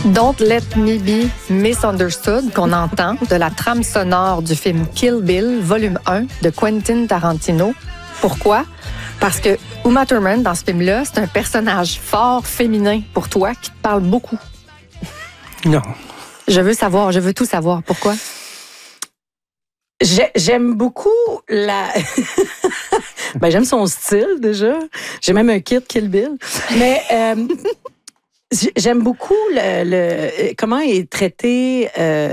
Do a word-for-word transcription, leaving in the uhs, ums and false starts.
Don't Let Me Be Misunderstood, qu'on entend de la trame sonore du film Kill Bill, volume un de Quentin Tarantino. Pourquoi? Parce que Uma Thurman, dans ce film-là, c'est un personnage fort féminin pour toi qui te parle beaucoup. Non. Je veux savoir, je veux tout savoir. Pourquoi? J'aime beaucoup la... ben, j'aime son style, déjà. J'ai même un kit Kill Bill. Mais... Euh... J'aime beaucoup le, le comment est traité euh,